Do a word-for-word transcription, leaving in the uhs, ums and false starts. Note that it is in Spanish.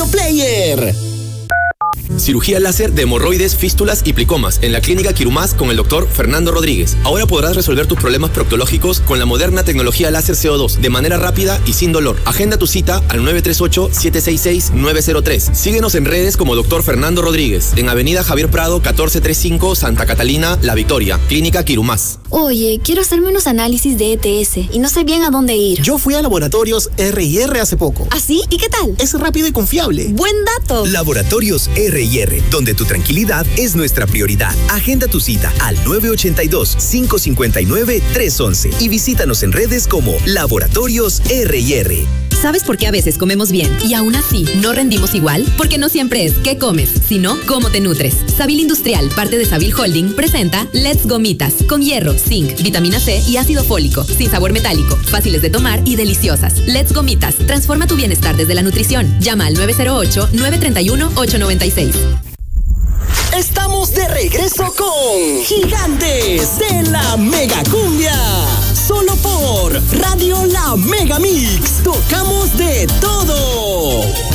Radio Player. Cirugía láser de hemorroides, fístulas y plicomas en la Clínica Quirumás con el doctor Fernando Rodríguez. Ahora podrás resolver tus problemas proctológicos con la moderna tecnología láser C O dos de manera rápida y sin dolor. Agenda tu cita al nueve tres ocho, siete seis seis, nueve cero tres. Síguenos en redes como doctor Fernando Rodríguez en Avenida Javier Prado catorce treinta y cinco, Santa Catalina, La Victoria. Clínica Quirumás. Oye, quiero hacerme unos análisis de E T S y no sé bien a dónde ir. Yo fui a Laboratorios R y R hace poco. ¿Ah, sí? ¿Y qué tal? Es rápido y confiable. ¡Buen dato! Laboratorios R y R, donde tu tranquilidad es nuestra prioridad. Agenda tu cita al nueve ocho dos, cinco cinco nueve, tres once y visítanos en redes como Laboratorios R y R. ¿Sabes por qué a veces comemos bien y aún así no rendimos igual? Porque no siempre es qué comes, sino cómo te nutres. Sabil Industrial, parte de Sabil Holding, presenta Let's Gomitas, con hierro, zinc, vitamina C y ácido fólico, sin sabor metálico, fáciles de tomar y deliciosas. Let's Gomitas, transforma tu bienestar desde la nutrición. Llama al nueve cero ocho, nueve tres uno, ocho nueve seis. Estamos de regreso con Gigantes de la Mega Cumbia. Solo por Radio La Mega Mix. Tocamos de todo.